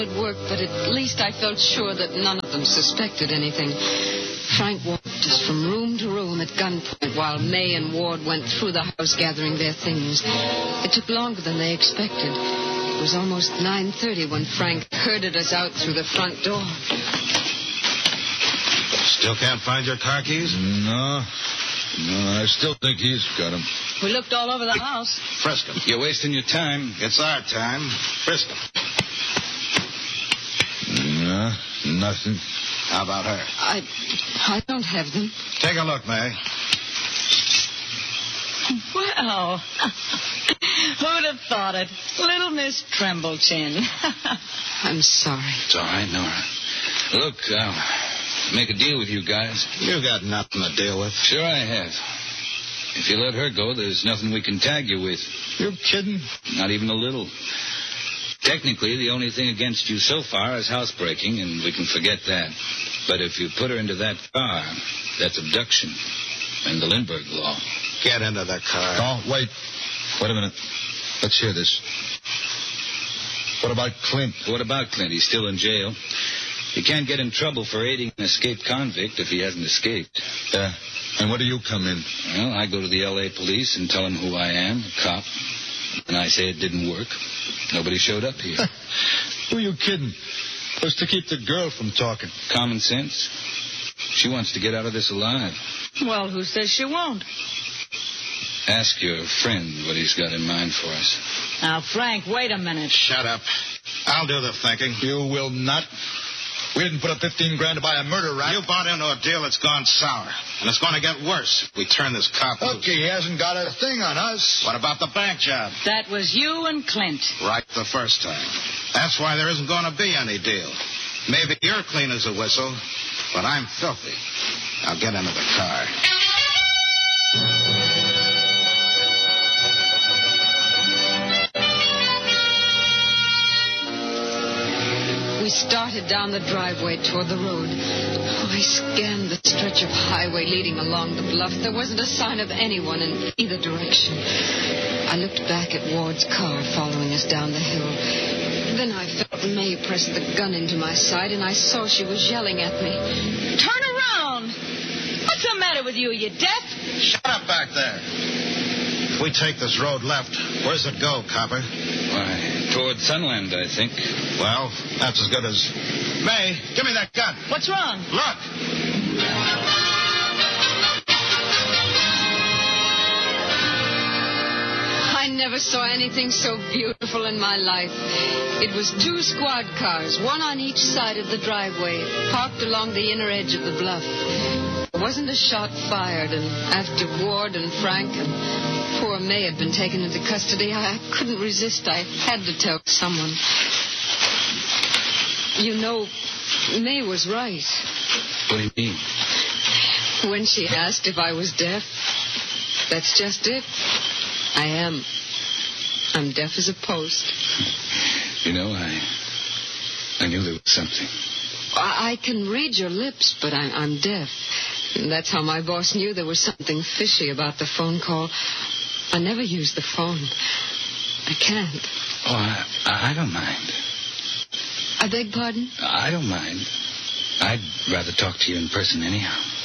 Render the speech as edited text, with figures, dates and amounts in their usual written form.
it worked, but at least I felt sure that none of them suspected anything. Frank walked us from room to room at gunpoint while May and Ward went through the house gathering their things. It took longer than they expected. It was almost 9:30 when Frank herded us out through the front door. Still can't find your car keys? No, I still think he's got them. We looked all over the house. Frisk him. You're wasting your time. It's our time. Frisk him. No, nothing. How about her? I don't have them. Take a look, May. Well, who'd have thought it? Little Miss Tremblechin. I'm sorry. It's all right, Nora. Look, I'll make a deal with you guys. You got nothing to deal with. Sure I have. If you let her go, there's nothing we can tag you with. You kidding? Not even a little. Technically, the only thing against you so far is housebreaking, and we can forget that. But if you put her into that car, that's abduction and the Lindbergh law. Get into the car. Oh, wait. Wait a minute. Let's hear this. What about Clint? What about Clint? He's still in jail. You can't get in trouble for aiding an escaped convict if he hasn't escaped. Yeah. And where do you come in? Well, I go to the L.A. police and tell them who I am, a cop. And I say it didn't work. Nobody showed up here. Who are you kidding? It was to keep the girl from talking. Common sense. She wants to get out of this alive. Well, who says she won't? Ask your friend what he's got in mind for us. Now, Frank, wait a minute. Shut up. I'll do the thinking. You will not. We didn't put up $15,000 to buy a murder rap. You bought into a deal that's gone sour. And it's going to get worse if we turn this cop loose. Look, he hasn't got a thing on us. What about the bank job? That was you and Clint. Right the first time. That's why there isn't going to be any deal. Maybe you're clean as a whistle, but I'm filthy. Now get into the car. We started down the driveway toward the road. I scanned the stretch of highway leading along the bluff. There wasn't a sign of anyone in either direction. I looked back at Ward's car following us down the hill. Then I felt May press the gun into my side, and I saw she was yelling at me. Turn around! What's the matter with you? You deaf? Shut up back there. If we take this road left, where does it go, Copper? Why, toward Sunland, I think. Well, that's as good as... May, give me that gun. What's wrong? Look. I never saw anything so beautiful in my life. It was 2 squad cars, one on each side of the driveway, parked along the inner edge of the bluff. There wasn't a shot fired, and after Ward and Frank and poor May had been taken into custody, I couldn't resist. I had to tell someone. You know, May was right. What do you mean? When she asked if I was deaf, that's just it. I am. I'm deaf as a post. You know, I knew there was something. I can read your lips, but I'm deaf. And that's how my boss knew there was something fishy about the phone call. I never use the phone. I can't. Oh, I don't mind. I beg pardon? I don't mind. I'd rather talk to you in person anyhow.